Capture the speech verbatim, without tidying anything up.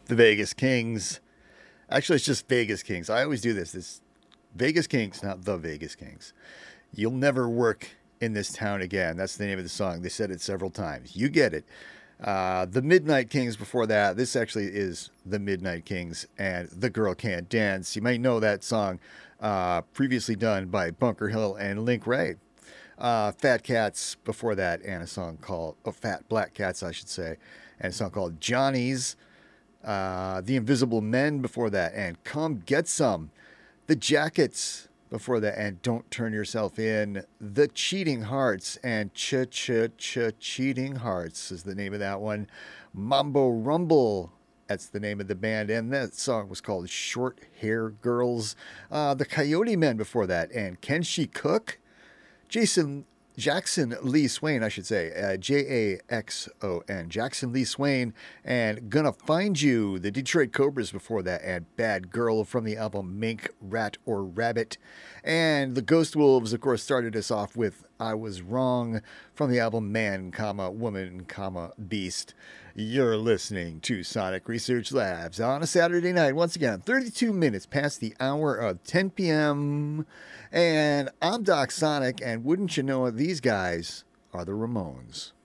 The Vegas Kings. Actually, it's just Vegas Kings. I always do this. This Vegas Kings, not the Vegas Kings. You'll never work in this town again. That's the name of the song. They said it several times. You get it. Uh, the Midnight Kings before that. This actually is the Midnight Kings and The Girl Can't Dance. You might know that song, uh, previously done by Bunker Hill and Link Wray. Uh, Fat Cats before that, and a song called, oh, Fat Black Cats, I should say, and a song called Johnny's. Uh, the Invisible Men before that, and Come Get Some. The Jackets before that, and Don't Turn Yourself In. The Cheating Hearts, and Ch Ch Ch Cheating Hearts is the name of that one. Mambo Rumble, that's the name of the band, and that song was called Short Hair Girls. Uh, the Coyote Men before that, and Can She Cook? Jason Jackson Lee Swain, I should say, uh, J A X O N, Jackson Lee Swain, and Gonna Find You, the Detroit Cobras before that, and Bad Girl from the album Mink, Rat, or Rabbit. And the Ghost Wolves, of course, started us off with I Was Wrong from the album Man, comma, Woman, comma, Beast. You're listening to Sonic Research Labs on a Saturday night. Once again, thirty-two minutes past the hour of ten p.m. And I'm Doc Sonic, and wouldn't you know it, these guys are the Ramones.